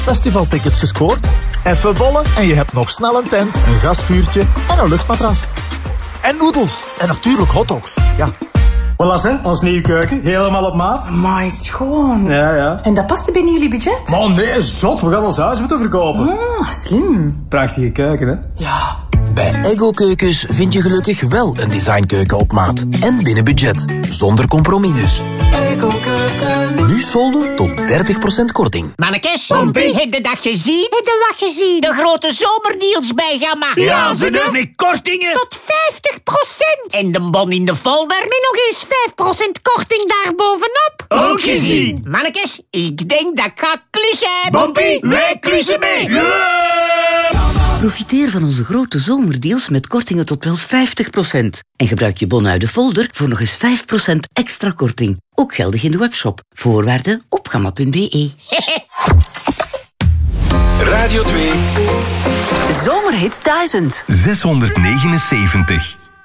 Festivaltickets gescoord? Even bollen en je hebt nog snel een tent, een gasvuurtje en een luchtmatras. En noedels. En natuurlijk hotdogs. Ja. Voilà, hè, ons nieuwe keuken. Helemaal op maat. Amai, schoon. Ja. En dat past binnen jullie budget? Maar nee, zot. We gaan ons huis moeten verkopen. Slim. Prachtige keuken, hè? Ja. Bij Ego Keukens vind je gelukkig wel een designkeuken op maat. En binnen budget. Zonder compromis dus. Ego Keukens. Nu solden tot 30% korting. Mannekes, heb je de dag gezien? Heb de dag gezien? De grote zomerdeals bij Gamma. Ja, ze doen met kortingen. Tot 50%. En de bon in de folder met nog eens 5% korting daarbovenop. Ook gezien. Mannekes, ik denk dat ik ga klussen. Bompie, wij klussen mee. Profiteer van onze grote zomerdeals met kortingen tot wel 50%. En gebruik je bon uit de folder voor nog eens 5% extra korting. Ook geldig in de webshop. Voorwaarden op gamma.be. Radio 2. Zomerhits 1000. 679.